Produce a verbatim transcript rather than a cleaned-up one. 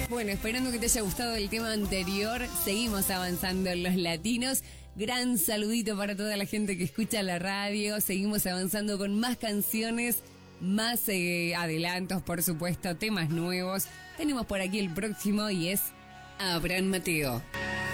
Bueno, esperando que te haya gustado el tema anterior, seguimos avanzando en los latinos. Gran saludito para toda la gente que escucha la radio. Seguimos avanzando con más canciones, más eh, adelantos, por supuesto, temas nuevos. Tenemos por aquí el próximo y es Abraham Mateo.